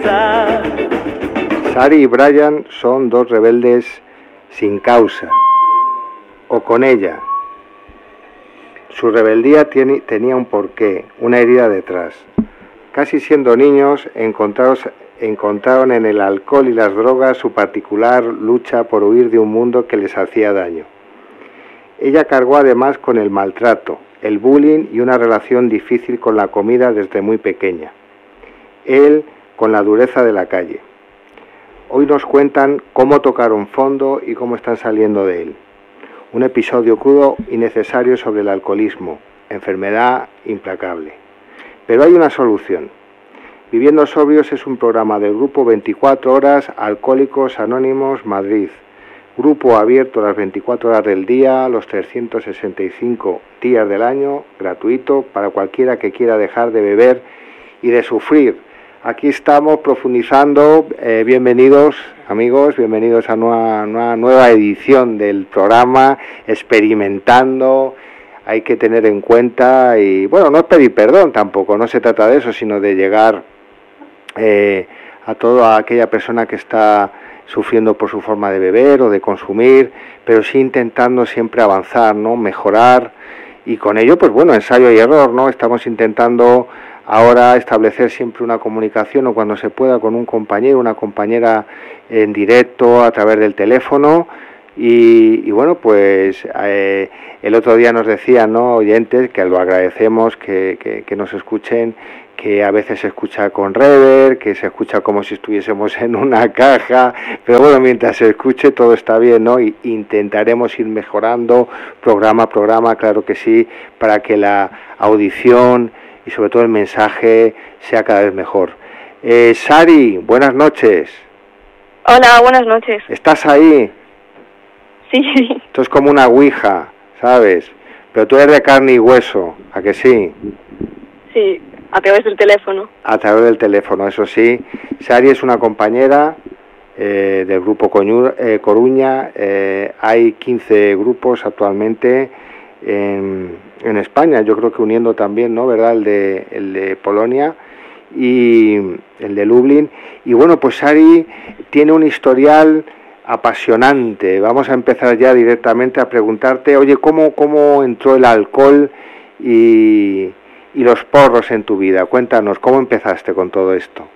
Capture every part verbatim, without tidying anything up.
empezar. Sari y Brian son dos rebeldes sin causa, o con ella. Su rebeldía tiene, tenía un porqué, una herida detrás. Casi siendo niños, encontraron, encontraron en el alcohol y las drogas su particular lucha por huir de un mundo que les hacía daño. Ella cargó además con el maltrato, el bullying y una relación difícil con la comida desde muy pequeña. Él con la dureza de la calle. Hoy nos cuentan cómo tocaron fondo y cómo están saliendo de él. Un episodio crudo y necesario sobre el alcoholismo, enfermedad implacable. Pero hay una solución. Viviendo Sobrios es un programa del grupo veinticuatro horas Alcohólicos Anónimos Madrid. Grupo abierto las veinticuatro horas del día, los trescientos sesenta y cinco días del año, gratuito para cualquiera que quiera dejar de beber y de sufrir. Aquí estamos profundizando. Eh, bienvenidos amigos, bienvenidos a una, una nueva edición del programa, experimentando. Hay que tener en cuenta y, bueno, no es pedir perdón tampoco, no se trata de eso, sino de llegar eh, a toda aquella persona que está sufriendo por su forma de beber o de consumir, pero sí intentando siempre avanzar, ¿no? Mejorar, y con ello, pues bueno, ensayo y error, ¿no? Estamos intentando ahora establecer siempre una comunicación, o cuando se pueda, con un compañero, una compañera en directo a través del teléfono. Y, y bueno, pues eh, el otro día nos decían, ¿no?, oyentes, que lo agradecemos, que, que, que nos escuchen, que a veces se escucha con reverb, que se escucha como si estuviésemos en una caja, pero bueno, mientras se escuche todo está bien, ¿no? Y intentaremos ir mejorando programa a programa, claro que sí, para que la audición y sobre todo el mensaje sea cada vez mejor. Eh, Sari, buenas noches. Hola, buenas noches. ¿Estás ahí? Sí. Esto es como una ouija, ¿sabes? Pero tú eres de carne y hueso, ¿a que sí? Sí, a través del teléfono. A través del teléfono, eso sí. Sari es una compañera eh, del grupo Coñu, eh, Coruña. Eh, hay quince grupos actualmente en, en España, yo creo que uniendo también, ¿no?, ¿verdad?, el de, el de Polonia y el de Lublin. Y bueno, pues Sari tiene un historial apasionante. Vamos a empezar ya directamente a preguntarte, oye, ¿cómo, cómo entró el alcohol y, y los porros en tu vida? Cuéntanos, ¿cómo empezaste con todo esto?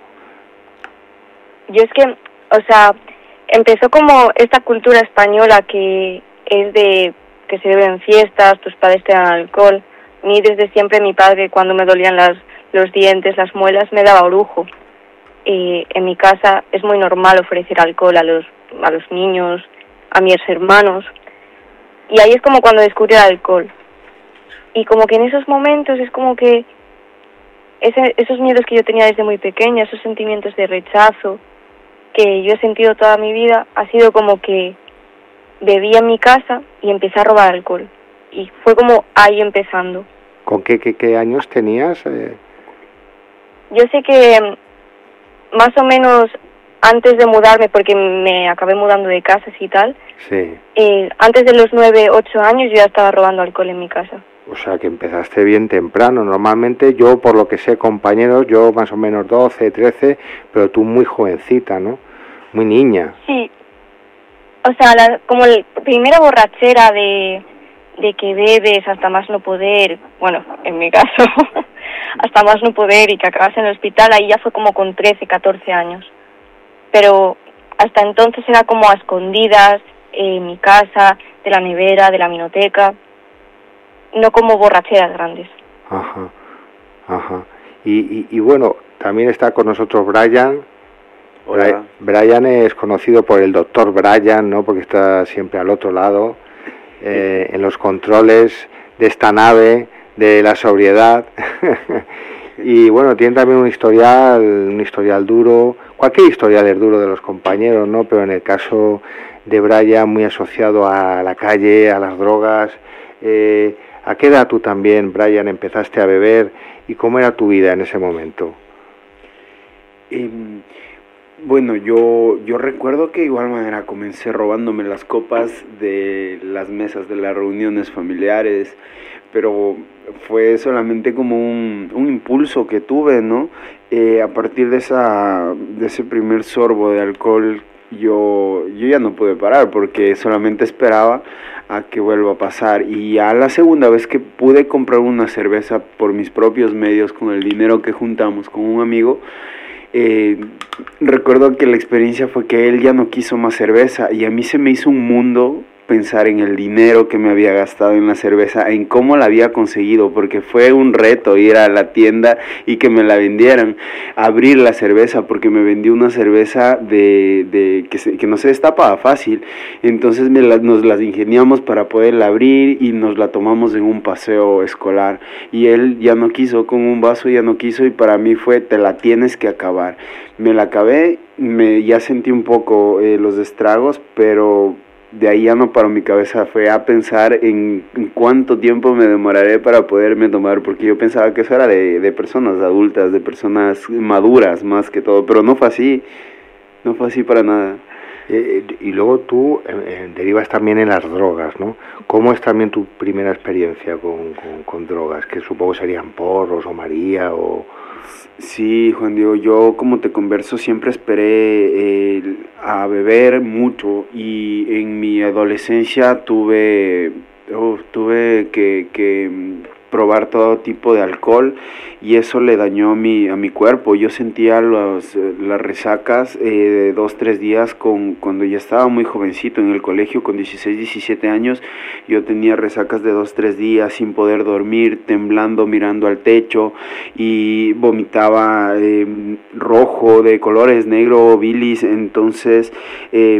Yo es que, o sea, empezó como esta cultura española que es de que se bebe en fiestas, tus padres te dan alcohol. A mí desde siempre mi padre, cuando me dolían las, los dientes, las muelas, me daba orujo. Eh, en mi casa es muy normal ofrecer alcohol a los a los niños, a mis hermanos, y ahí es como cuando descubrí el alcohol. Y como que en esos momentos es como que ese, esos miedos que yo tenía desde muy pequeña, esos sentimientos de rechazo que yo he sentido toda mi vida, ha sido como que bebía en mi casa y empecé a robar alcohol. Y fue como ahí empezando. ¿Con qué, qué, qué años tenías? Eh... Yo sé que más o menos antes de mudarme, porque me acabé mudando de casas y tal, sí. eh, antes de los nueve, ocho años yo ya estaba robando alcohol en mi casa. O sea, que empezaste bien temprano. Normalmente yo, por lo que sé, compañeros, yo más o menos doce, trece, pero tú muy jovencita, ¿no? Muy niña. Sí. O sea, la, como la primera borrachera de, de que bebes hasta más no poder, bueno, en mi caso, hasta más no poder y que acabas en el hospital, ahí ya fue como con trece, catorce años. Pero hasta entonces era como a escondidas, en mi casa, de la nevera, de la vinoteca, no como borracheras grandes. Ajá, ajá. Y, y, y bueno, también está con nosotros Brian. Hola. Brian es conocido por el doctor Brian, ¿no?, porque está siempre al otro lado, eh, sí, en los controles de esta nave de la sobriedad. Y bueno, tiene también un historial, un historial duro. Cualquier historial es duro de los compañeros, ¿no? Pero en el caso de Brian, muy asociado a la calle, a las drogas. Eh, ¿A qué edad tú también, Brian, empezaste a beber y cómo era tu vida en ese momento? Eh, Bueno, yo, yo recuerdo que de igual manera comencé robándome las copas de las mesas de las reuniones familiares, pero fue solamente como un, un impulso que tuve, ¿no? Eh, a partir de, esa, de ese primer sorbo de alcohol, yo, yo ya no pude parar porque solamente esperaba a que vuelva a pasar. Y ya la segunda vez que pude comprar una cerveza por mis propios medios con el dinero que juntamos con un amigo, Eh, recuerdo que la experiencia fue que él ya no quiso más cerveza y a mí se me hizo un mundo pensar en el dinero que me había gastado en la cerveza, en cómo la había conseguido, porque fue un reto ir a la tienda y que me la vendieran, abrir la cerveza, porque me vendió una cerveza de, de que, se, que no se destapaba fácil, entonces me la, nos las ingeniamos para poderla abrir y nos la tomamos en un paseo escolar, y él ya no quiso, con un vaso ya no quiso, y para mí fue, te la tienes que acabar. Me la acabé, me, ya sentí un poco eh, los estragos, pero de ahí ya no paró mi cabeza, fue a pensar en, en cuánto tiempo me demoraré para poderme tomar, porque yo pensaba que eso era de, de personas adultas, de personas maduras más que todo, pero no fue así, no fue así para nada. Eh, y luego tú eh, derivas también en las drogas, ¿no? ¿Cómo es también tu primera experiencia con, con, con drogas? Que supongo serían porros o María o... Sí, Juan Diego, yo como te converso siempre esperé eh, a beber mucho, y en mi adolescencia tuve, oh, tuve que, que probar todo tipo de alcohol, y eso le dañó a mi, a mi cuerpo. Yo sentía los, las resacas eh, de dos, tres días con, cuando ya estaba muy jovencito en el colegio, con dieciséis, diecisiete años, yo tenía resacas de dos, tres días sin poder dormir, temblando, mirando al techo, y vomitaba eh, rojo, de colores negro, bilis. Entonces eh,